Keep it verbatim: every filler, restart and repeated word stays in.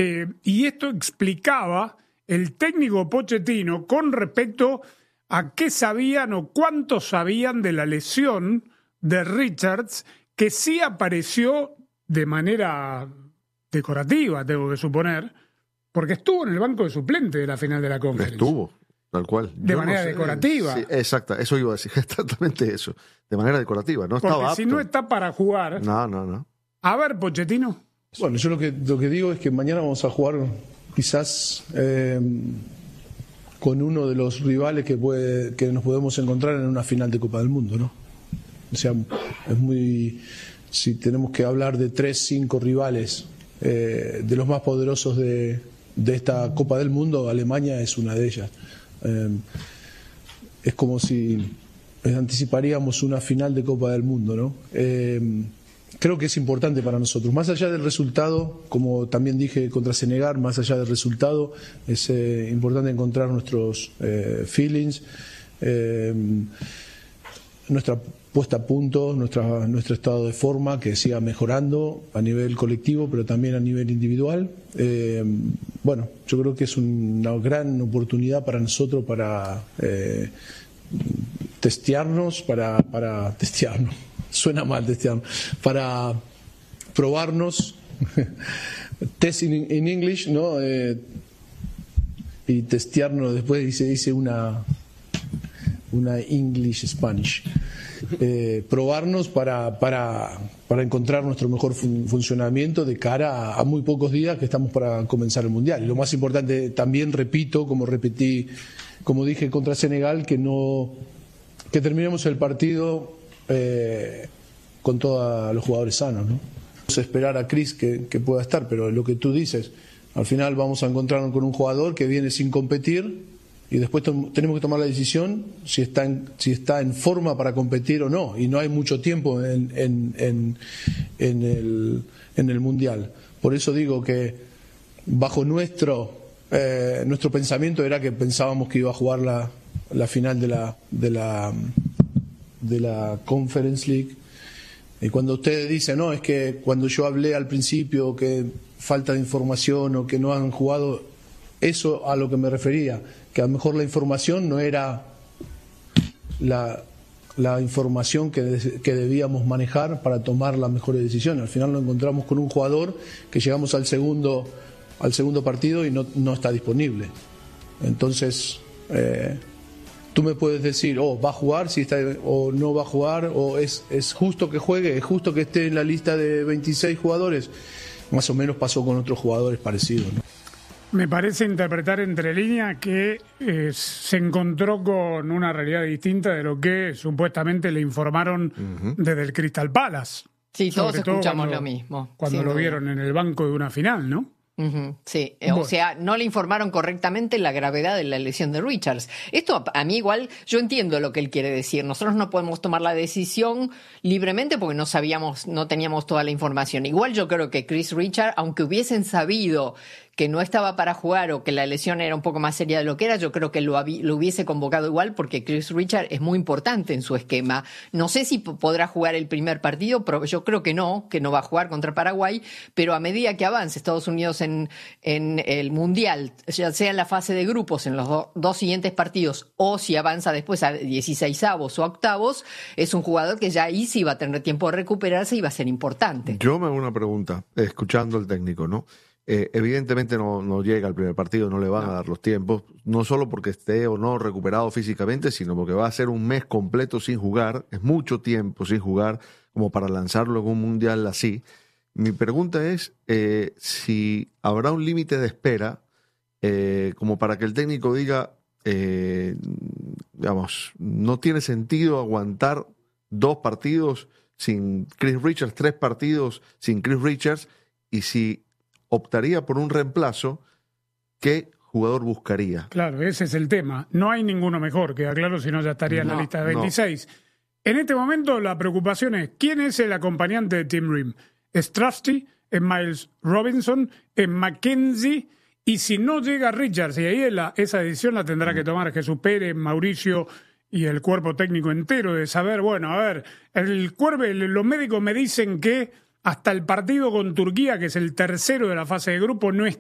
Eh, y esto explicaba el técnico Pochettino con respecto a qué sabían o cuánto sabían de la lesión de Richards, que sí apareció de manera decorativa, tengo que suponer, porque estuvo en el banco de suplente de la final de la Conference. Estuvo, tal cual. De Yo manera no sé, decorativa. Sí, exacta, eso iba a decir, exactamente eso. De manera decorativa, no estaba Porque apto. si no está para jugar... No, no, no. A ver, Pochettino. Bueno, yo lo que, lo que digo es que mañana vamos a jugar quizás eh, con uno de los rivales que, puede, que nos podemos encontrar en una final de Copa del Mundo, ¿no? O sea, es muy... Si tenemos que hablar de tres, cinco rivales eh, de los más poderosos de, de esta Copa del Mundo, Alemania es una de ellas. Eh, es como si anticiparíamos una final de Copa del Mundo, ¿no? Eh, creo que es importante para nosotros. Más allá del resultado, como también dije contra Senegal, más allá del resultado, es eh, importante encontrar nuestros eh, feelings, eh, nuestra puesta a punto, nuestra, nuestro estado de forma, que siga mejorando a nivel colectivo, pero también a nivel individual. Eh, bueno, yo creo que es una gran oportunidad para nosotros para eh, testearnos, para, para testearnos, suena mal testearnos, para probarnos, test in, in English, ¿no? Eh, y testearnos, después dice, dice una, una English Spanish. Eh, probarnos para, para, para encontrar nuestro mejor fun funcionamiento de cara a, a muy pocos días que estamos para comenzar el Mundial. Y lo más importante, también repito, como repetí, como dije contra Senegal, que no que terminemos el partido eh, con todos los jugadores sanos, ¿no? Vamos a esperar a Chris que, que pueda estar, pero lo que tú dices, al final vamos a encontrarnos con un jugador que viene sin competir y después tenemos que tomar la decisión si está en, si está en forma para competir o no, y no hay mucho tiempo en, en, en, en, el, en el Mundial. Por eso digo que bajo nuestro eh, nuestro pensamiento era que pensábamos que iba a jugar la, la final de la, de la de la Conference League. Y cuando ustedes dicen, no, es que cuando yo hablé al principio que falta de información o que no han jugado, eso a lo que me refería, que a lo mejor la información no era la, la información que, de, que debíamos manejar para tomar las mejores decisiones. Al final nos encontramos con un jugador que llegamos al segundo, al segundo partido y no, no está disponible. Entonces, eh, tú me puedes decir, oh, va a jugar, si está, o no va a jugar, o es, es justo que juegue, es justo que esté en la lista de veintiséis jugadores. Más o menos pasó con otros jugadores parecidos, ¿no? Me parece interpretar entre líneas que eh, se encontró con una realidad distinta de lo que supuestamente le informaron uh-huh. desde el Crystal Palace. Sí, todos escuchamos cuando, lo mismo. Cuando lo vieron en el banco de una final, ¿no? Uh-huh, sí, bueno. O sea, no le informaron correctamente la gravedad de la lesión de Richards. Esto a, a mí igual, yo entiendo lo que él quiere decir. Nosotros no podemos tomar la decisión libremente porque no sabíamos, no teníamos toda la información. Igual yo creo que Chris Richards, aunque hubiesen sabido que no estaba para jugar o que la lesión era un poco más seria de lo que era, yo creo que lo, lo hubiese convocado igual porque Chris Richards es muy importante en su esquema. No sé si podrá jugar el primer partido, pero yo creo que no, que no va a jugar contra Paraguay, pero a medida que avance Estados Unidos en, en el Mundial, ya sea en la fase de grupos, en los do, dos siguientes partidos, o si avanza después a dieciseisavos o octavos, es un jugador que ya ahí sí va a tener tiempo de recuperarse y va a ser importante. Yo me hago una pregunta, escuchando al técnico, ¿no? Eh, evidentemente no, no llega al primer partido, no le van no. a dar los tiempos, no solo porque esté o no recuperado físicamente, sino porque va a ser un mes completo sin jugar, es mucho tiempo sin jugar como para lanzarlo en un mundial así. Mi pregunta es eh, si habrá un límite de espera eh, como para que el técnico diga, eh, digamos, no tiene sentido aguantar dos partidos sin Chris Richards, tres partidos sin Chris Richards, y si optaría por un reemplazo, ¿qué jugador buscaría? Claro, ese es el tema. No hay ninguno mejor, queda claro, si no ya estaría en no, la lista de veintiséis. No. En este momento la preocupación es, ¿quién es el acompañante de Tim Ream? ¿Es Trusty? ¿Es Miles Robinson? ¿Es McKenzie? Y si no llega Richards, y ahí la, esa decisión la tendrá que tomar Jesús Pérez, Mauricio y el cuerpo técnico entero, de saber, bueno, a ver, el cuerpo, los médicos me dicen que hasta el partido con Turquía, que es el tercero de la fase de grupo, no está